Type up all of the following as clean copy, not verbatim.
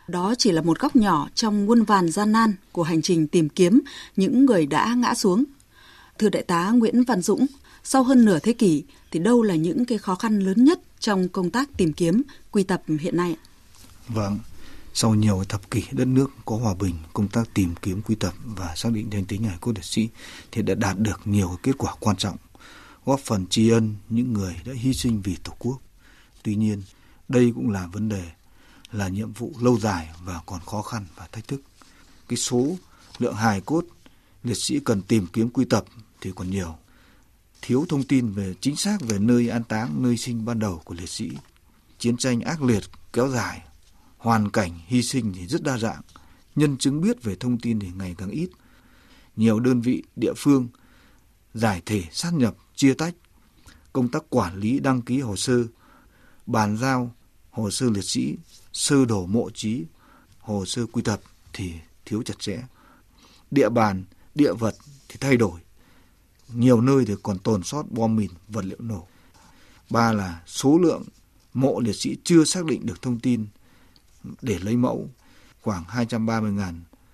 Đó chỉ là một góc nhỏ trong muôn vàn gian nan của hành trình tìm kiếm những người đã ngã xuống. Thưa Đại tá Nguyễn Văn Dũng, sau hơn nửa thế kỷ thì đâu là những cái khó khăn lớn nhất trong công tác tìm kiếm, quy tập hiện nay? Vâng, sau nhiều thập kỷ đất nước có hòa bình, công tác tìm kiếm, quy tập và xác định danh tính hài cốt liệt sĩ thì đã đạt được nhiều kết quả quan trọng, góp phần tri ân những người đã hy sinh vì Tổ quốc. Tuy nhiên, đây cũng là vấn đề, là nhiệm vụ lâu dài và còn khó khăn và thách thức. Cái số lượng hài cốt liệt sĩ cần tìm kiếm, quy tập thì còn nhiều. Thiếu thông tin về chính xác về nơi an táng, nơi sinh ban đầu của liệt sĩ. Chiến tranh ác liệt kéo dài, hoàn cảnh hy sinh thì rất đa dạng, nhân chứng biết về thông tin thì ngày càng ít. Nhiều đơn vị địa phương giải thể, sát nhập, chia tách. Công tác quản lý, đăng ký hồ sơ, bàn giao hồ sơ liệt sĩ, sơ đồ mộ chí, hồ sơ quy tập thì thiếu chặt chẽ. Địa bàn, địa vật thì thay đổi. Nhiều nơi thì còn tồn sót bom mìn, vật liệu nổ. 3 là số lượng mộ liệt sĩ chưa xác định được thông tin để lấy mẫu, khoảng 230.000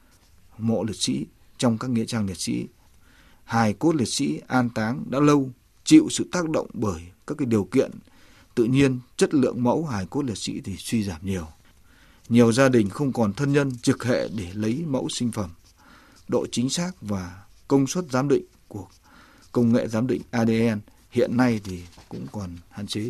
mộ liệt sĩ trong các nghĩa trang liệt sĩ. Hài cốt liệt sĩ an táng đã lâu, chịu sự tác động bởi các cái điều kiện tự nhiên, chất lượng mẫu hài cốt liệt sĩ thì suy giảm nhiều. Nhiều gia đình không còn thân nhân trực hệ để lấy mẫu sinh phẩm. Độ chính xác và công suất giám định của công nghệ giám định ADN hiện nay thì cũng còn hạn chế.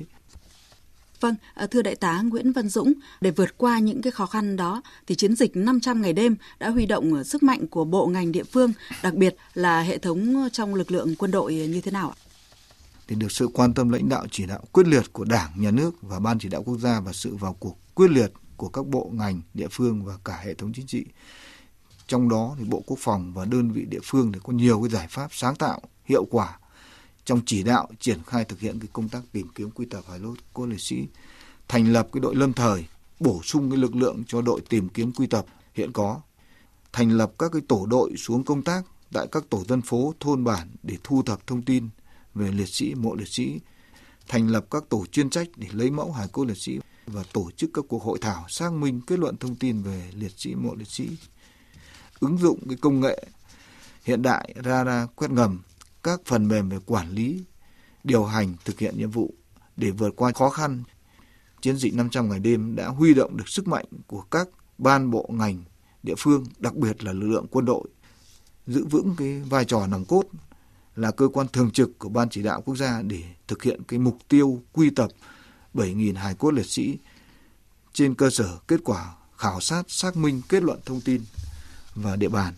Vâng, thưa Đại tá Nguyễn Văn Dũng, để vượt qua những cái khó khăn đó thì chiến dịch 500 ngày đêm đã huy động sức mạnh của bộ ngành địa phương, đặc biệt là hệ thống trong lực lượng quân đội như thế nào ạ? Thì được sự quan tâm lãnh đạo chỉ đạo quyết liệt của Đảng, Nhà nước và Ban Chỉ đạo Quốc gia và sự vào cuộc quyết liệt của các bộ ngành địa phương và cả hệ thống chính trị. Trong đó thì Bộ Quốc phòng và đơn vị địa phương thì có nhiều cái giải pháp sáng tạo, hiệu quả trong chỉ đạo triển khai thực hiện cái công tác tìm kiếm, quy tập hài cốt liệt sĩ, thành lập cái đội lâm thời, bổ sung cái lực lượng cho đội tìm kiếm quy tập hiện có, thành lập các cái tổ đội xuống công tác tại các tổ dân phố, thôn bản để thu thập thông tin về liệt sĩ, mộ liệt sĩ, thành lập các tổ chuyên trách để lấy mẫu hài cốt liệt sĩ và tổ chức các cuộc hội thảo xác minh kết luận thông tin về liệt sĩ, mộ liệt sĩ, ứng dụng cái công nghệ hiện đại, radar quét ngầm, các phần mềm về quản lý, điều hành, thực hiện nhiệm vụ để vượt qua khó khăn. Chiến dịch 500 ngày đêm đã huy động được sức mạnh của các ban bộ ngành địa phương, đặc biệt là lực lượng quân đội, giữ vững cái vai trò nòng cốt là cơ quan thường trực của Ban Chỉ đạo Quốc gia để thực hiện cái mục tiêu quy tập 7.000 hài cốt liệt sĩ trên cơ sở kết quả khảo sát, xác minh, kết luận thông tin và địa bàn.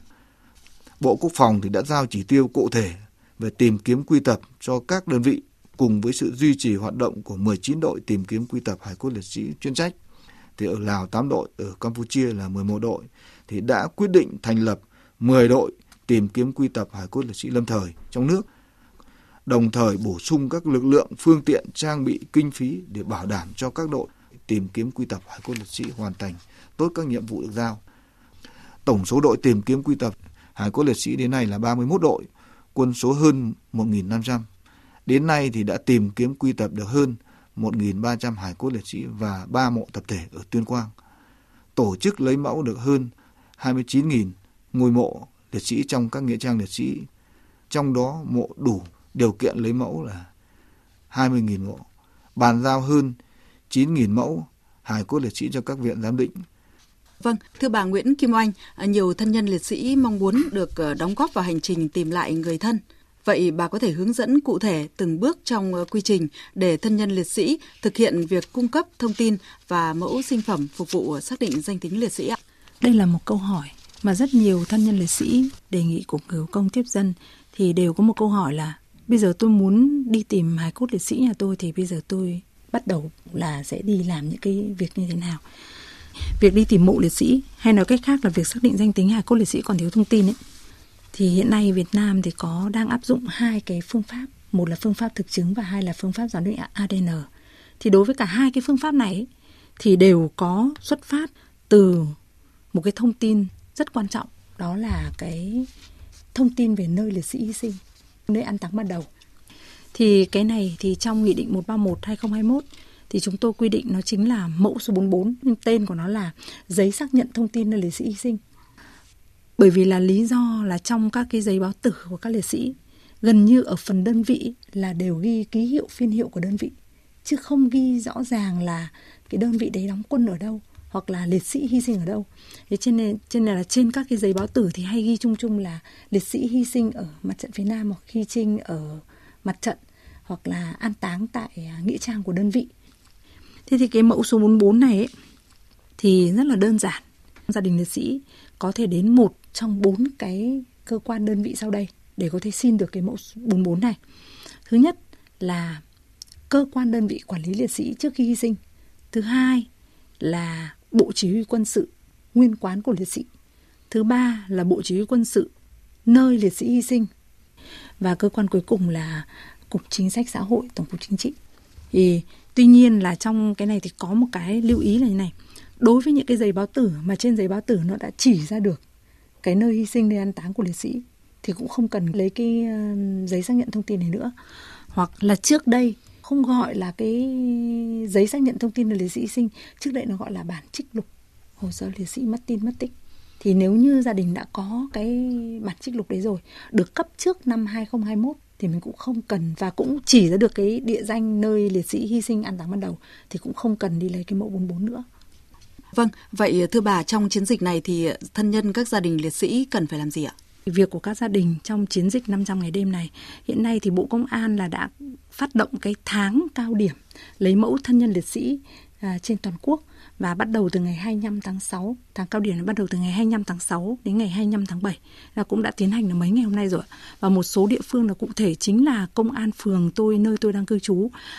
Bộ Quốc phòng thì đã giao chỉ tiêu cụ thể về tìm kiếm quy tập cho các đơn vị cùng với sự duy trì hoạt động của 19 đội tìm kiếm quy tập hài cốt liệt sĩ chuyên trách. Thì ở Lào 8 đội, ở Campuchia là 11 đội thì đã quyết định thành lập 10 đội tìm kiếm quy tập hài cốt liệt sĩ lâm thời trong nước, đồng thời bổ sung các lực lượng, phương tiện, trang bị, kinh phí để bảo đảm cho các đội tìm kiếm quy tập hài cốt liệt sĩ hoàn thành tốt các nhiệm vụ được giao. Tổng số đội tìm kiếm quy tập hài cốt liệt sĩ đến nay là 31 đội, quân số hơn 1.500. Đến nay thì đã tìm kiếm quy tập được hơn 1.300 hài cốt liệt sĩ và 3 mộ tập thể ở Tuyên Quang. Tổ chức lấy mẫu được hơn 29.000 ngôi mộ liệt sĩ trong các nghĩa trang liệt sĩ. Trong đó mộ đủ điều kiện lấy mẫu là 20.000 mộ. Bàn giao hơn 9.000 mẫu hài cốt liệt sĩ cho các viện giám định. Vâng, thưa bà Nguyễn Kim Oanh, nhiều thân nhân liệt sĩ mong muốn được đóng góp vào hành trình tìm lại người thân. Vậy bà có thể hướng dẫn cụ thể từng bước trong quy trình để thân nhân liệt sĩ thực hiện việc cung cấp thông tin và mẫu sinh phẩm phục vụ xác định danh tính liệt sĩ ạ? Đây là một câu hỏi mà rất nhiều thân nhân liệt sĩ đề nghị Cục Người có công tiếp dân thì đều có một câu hỏi là bây giờ tôi muốn đi tìm hài cốt liệt sĩ nhà tôi thì bây giờ tôi bắt đầu là sẽ đi làm những cái việc như thế nào? Việc đi tìm mộ liệt sĩ hay nói cách khác là việc xác định danh tính hài cốt liệt sĩ còn thiếu thông tin ấy. Thì hiện nay Việt Nam thì đang áp dụng 2 cái phương pháp, một là phương pháp thực chứng và 2 là phương pháp giám định ADN. Thì đối với cả 2 cái phương pháp này ấy, thì đều có xuất phát từ một cái thông tin rất quan trọng, đó là cái thông tin về nơi liệt sĩ hy sinh, nơi an táng ban đầu. Thì cái này thì trong Nghị định 131/2021 thì thì chúng tôi quy định nó chính là mẫu số 44, nhưng tên của nó là giấy xác nhận thông tin nơi liệt sĩ hy sinh. Bởi vì là lý do là trong các cái giấy báo tử của các liệt sĩ, gần như ở phần đơn vị là đều ghi ký hiệu phiên hiệu của đơn vị, chứ không ghi rõ ràng là cái đơn vị đấy đóng quân ở đâu hoặc là liệt sĩ hy sinh ở đâu. Thế cho nên là trên các cái giấy báo tử thì hay ghi chung chung là liệt sĩ hy sinh ở mặt trận phía Nam hoặc hy sinh ở mặt trận hoặc là an táng tại nghĩa trang của đơn vị. Thế thì cái mẫu số 44 này ấy, thì rất là đơn giản. Gia đình liệt sĩ có thể đến một trong 4 cái cơ quan đơn vị sau đây để có thể xin được cái mẫu 44 này. Thứ nhất là cơ quan đơn vị quản lý liệt sĩ trước khi hy sinh. Thứ hai là Bộ Chỉ huy Quân sự, nguyên quán của liệt sĩ. Thứ ba là Bộ Chỉ huy Quân sự, nơi liệt sĩ hy sinh. Và cơ quan cuối cùng là Cục Chính sách Xã hội, Tổng cục Chính trị. Thì tuy nhiên là trong cái này thì có một cái lưu ý là như này. Đối với những cái giấy báo tử mà trên giấy báo tử nó đã chỉ ra được cái nơi hy sinh, nơi an táng của liệt sĩ thì cũng không cần lấy cái giấy xác nhận thông tin này nữa. Hoặc là trước đây không gọi là cái giấy xác nhận thông tin nơi liệt sĩ hy sinh, trước đây nó gọi là bản trích lục hồ sơ liệt sĩ mất tích. Thì nếu như gia đình đã có cái bản trích lục đấy rồi, được cấp trước năm 2021 thì mình cũng không cần, và cũng chỉ ra được cái địa danh nơi liệt sĩ hy sinh an táng ban đầu thì cũng không cần đi lấy cái mẫu 44 nữa. Vâng, vậy thưa bà, trong chiến dịch này thì thân nhân các gia đình liệt sĩ cần phải làm gì ạ? Việc của các gia đình trong chiến dịch 500 ngày đêm này, hiện nay thì Bộ Công an là đã phát động cái tháng cao điểm lấy mẫu thân nhân liệt sĩ trên toàn quốc, và bắt đầu từ ngày 25 tháng 6, tháng cao điểm bắt đầu từ ngày 25 tháng 6 đến ngày 25 tháng 7, là cũng đã tiến hành được mấy ngày hôm nay rồi. Và một số địa phương là cụ thể chính là công an phường nơi tôi đang cư trú